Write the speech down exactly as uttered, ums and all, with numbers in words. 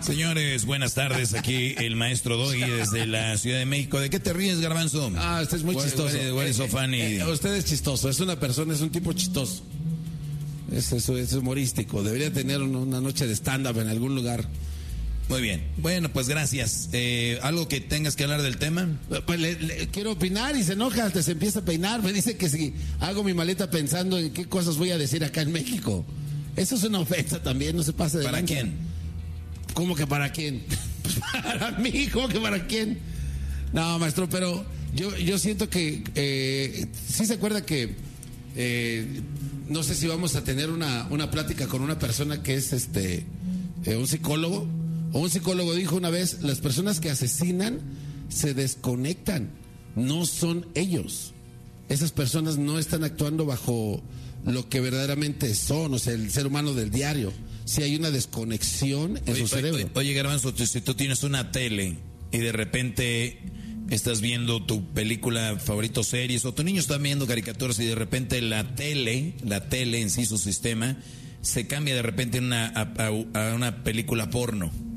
Señores, buenas tardes. Aquí el maestro Doggy desde la Ciudad de México. ¿De qué te ríes, Garbanzo? Ah, usted es muy What, chistoso. What, what is so funny? Eh, eh, usted es chistoso, es una persona, es un tipo chistoso. Es, es, es humorístico. Debería tener una, una noche de stand-up en algún lugar. Muy bien. Bueno, pues gracias. Eh, ¿Algo que tengas que hablar del tema? Pues le, le, quiero opinar y se enoja, hasta se empieza a peinar. Me dice que si hago mi maleta pensando en qué cosas voy a decir acá en México. Eso es una ofensa también, no se pase de ¿Para lanza. quién? ¿Cómo que para quién? Para mí, ¿cómo que para quién? No, maestro, pero yo, yo siento que eh, sí se acuerda que eh, no sé si vamos a tener una, una plática con una persona que es este eh, un psicólogo, o un psicólogo dijo una vez, las personas que asesinan se desconectan, no son ellos. Esas personas no están actuando bajo lo que verdaderamente son, o sea, el ser humano del diario. Si hay una desconexión en oye, su cerebro. Oye, oye, Garbanzo, si tú tienes una tele y de repente estás viendo tu película favorito, series, o tu niño está viendo caricaturas y de repente la tele, la tele en sí, su sistema, se cambia de repente una, a, a, a una película porno.